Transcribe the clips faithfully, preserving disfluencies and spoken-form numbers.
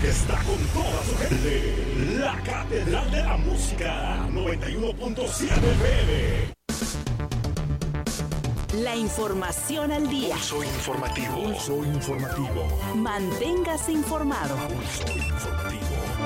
que está con toda su gente. La Catedral de la Música, noventa y uno punto siete F M. La información al día. Pulso informativo. Pulso informativo. Manténgase informado. Pulso informativo.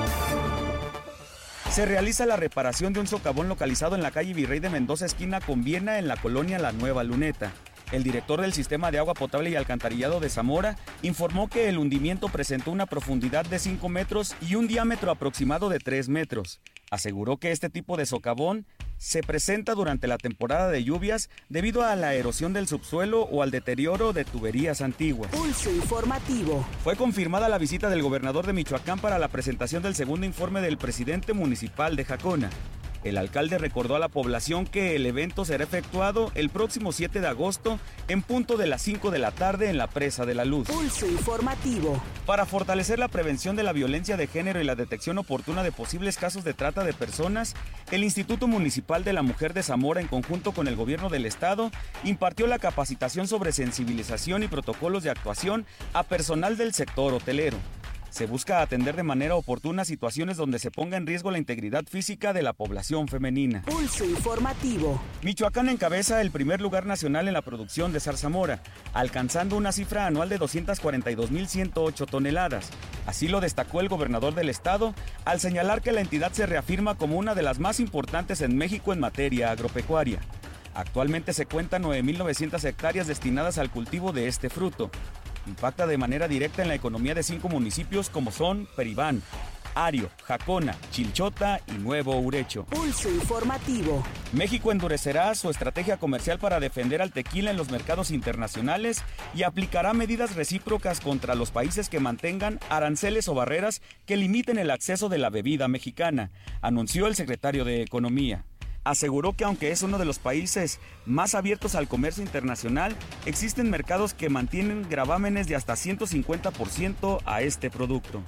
Se realiza la reparación de un socavón localizado en la calle Virrey de Mendoza, esquina con Viena, en la colonia La Nueva Luneta. El director del Sistema de Agua Potable y Alcantarillado de Zamora informó que el hundimiento presentó una profundidad de cinco metros y un diámetro aproximado de tres metros. Aseguró que este tipo de socavón se presenta durante la temporada de lluvias debido a la erosión del subsuelo o al deterioro de tuberías antiguas. Pulso informativo. Fue confirmada la visita del gobernador de Michoacán para la presentación del segundo informe del presidente municipal de Jacona. El alcalde recordó a la población que el evento será efectuado el próximo siete de agosto en punto de las cinco de la tarde en la Presa de la Luz. Pulso informativo. Para fortalecer la prevención de la violencia de género y la detección oportuna de posibles casos de trata de personas, el Instituto Municipal de la Mujer de Zamora, en conjunto con el gobierno del estado, impartió la capacitación sobre sensibilización y protocolos de actuación a personal del sector hotelero. Se busca atender de manera oportuna situaciones donde se ponga en riesgo la integridad física de la población femenina. Pulso informativo. Michoacán encabeza el primer lugar nacional en la producción de zarzamora, alcanzando una cifra anual de doscientas cuarenta y dos mil ciento ocho toneladas. Así lo destacó el gobernador del estado, al señalar que la entidad se reafirma como una de las más importantes en México en materia agropecuaria. Actualmente se cuentan nueve mil novecientas hectáreas destinadas al cultivo de este fruto. Impacta de manera directa en la economía de cinco municipios como son Peribán, Ario, Jacona, Chilchota y Nuevo Urecho. Pulso informativo. México endurecerá su estrategia comercial para defender al tequila en los mercados internacionales y aplicará medidas recíprocas contra los países que mantengan aranceles o barreras que limiten el acceso de la bebida mexicana, anunció el secretario de Economía. Aseguró que aunque es uno de los países más abiertos al comercio internacional, existen mercados que mantienen gravámenes de hasta ciento cincuenta por ciento a este producto.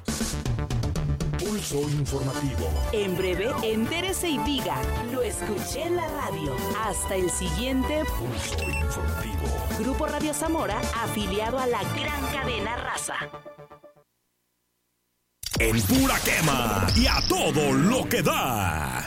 Pulso informativo. En breve, entérese y diga, lo escuché en la radio. Hasta el siguiente Pulso informativo. Grupo Radio Zamora, afiliado a la gran cadena Raza. En pura quema y a todo lo que da.